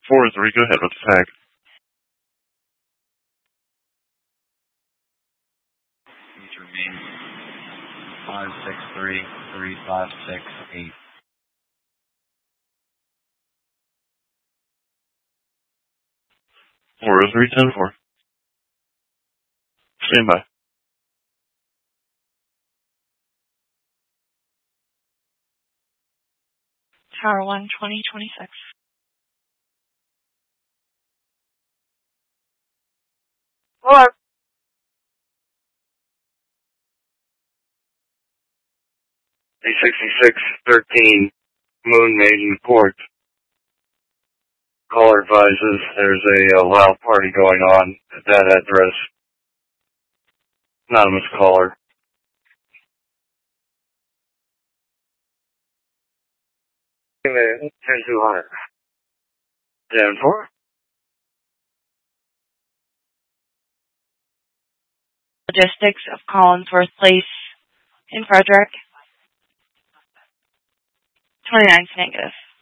4-3, go ahead with the tag. Feature name 5633568. 4-3-10-4. Stand by. Tower 1, 2026. Hello. A6613 Moon Maiden Port. Caller advises there's a loud party going on at that address. Anonymous caller. 10200. 10-4. Logistics of Collinsworth Place in Frederick. 29's negative.